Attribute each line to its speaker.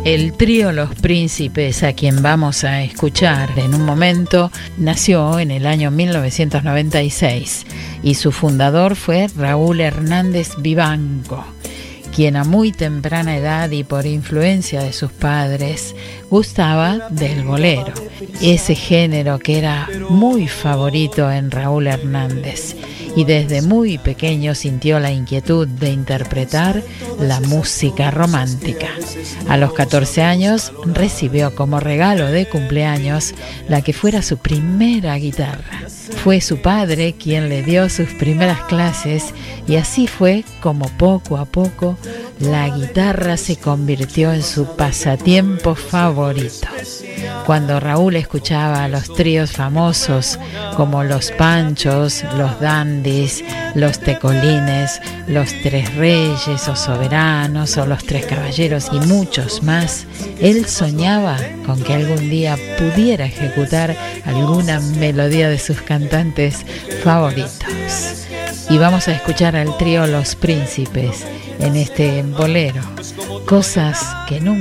Speaker 1: El trío Los Príncipes, a quien vamos a escuchar en un momento, nació en el año 1996 y su fundador fue Raúl Hernández Vivanco, quien a muy temprana edad y por influencia de sus padres gustaba del bolero, ese género que era muy favorito en Raúl Hernández, y desde muy pequeño sintió la inquietud de interpretar la música romántica. A los 14 años recibió como regalo de cumpleaños la que fuera su primera guitarra. Fue su padre quien le dio sus primeras clases y así fue como poco a poco la guitarra se convirtió en su pasatiempo favorito. Cuando Raúl escuchaba a los tríos famosos como Los Panchos, Los Dandis, Los Tecolines, Los Tres Reyes o Soberanos o Los Tres Caballeros y muchos más, él soñaba con que algún día pudiera ejecutar alguna melodía de sus cantantes favoritos. Y vamos a escuchar al trío Los Príncipes en este bolero, Cosas que nunca